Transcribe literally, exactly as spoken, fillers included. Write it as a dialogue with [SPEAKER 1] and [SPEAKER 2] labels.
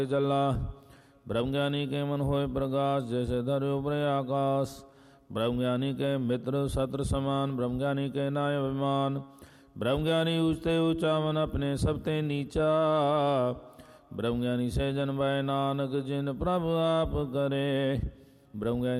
[SPEAKER 1] चला। ब्रह्मज्ञानी के मन होए प्रकाश, जैसे धरे उपरे आकाश। ब्रह्मज्ञानी के मित्र शत्रु समान, ब्रह्मज्ञानी के नाय अभिमान। ब्रह्मज्ञानी ऊंचते ऊंचा, मन अपने सबते नीचा। ब्रह्मज्ञानी से जन भय नानक, जिन प्रभु आप करे। ब्रह्मज्ञानी